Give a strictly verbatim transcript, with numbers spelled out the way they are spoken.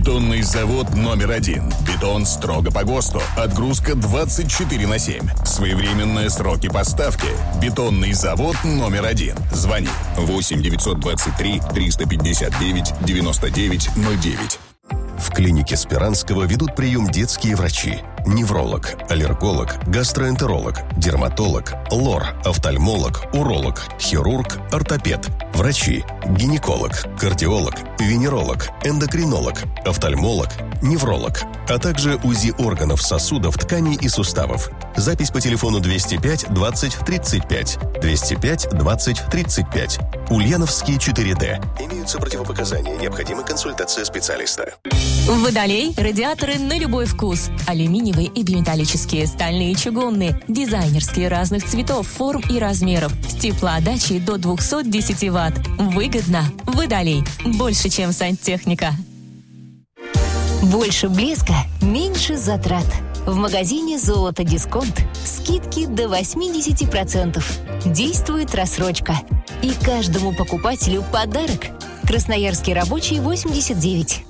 Бетонный завод номер один. Бетон строго по ГОСТу. Отгрузка двадцать четыре на семь. Своевременные сроки поставки. Бетонный завод номер один. Звони восемь девятьсот двадцать три триста пятьдесят девять девяносто девять ноль девять. В клинике Спиранского ведут прием детские врачи. Невролог, аллерголог, гастроэнтеролог, дерматолог, лор, офтальмолог, уролог, хирург, ортопед. Врачи, гинеколог, кардиолог, венеролог, эндокринолог, офтальмолог, невролог, а также УЗИ органов, сосудов, тканей и суставов. Запись по телефону двести пять двадцать тридцать пять, двести пять двадцать тридцать пять. Ульяновский четыре дэ. Имеются противопоказания, необходима консультация специалиста. Водолей – радиаторы на любой вкус. Алюминиевые и биметаллические, стальные и чугунные, дизайнерские разных цветов, форм и размеров. С теплоотдачей до двести десять ватт. Выгодно. Водолей. Больше, чем сантехника. Больше блеска, меньше затрат. В магазине «Золото Дисконт» скидки до восемьдесят процентов. Действует рассрочка. И каждому покупателю подарок. Красноярский рабочий, восемьдесят девять.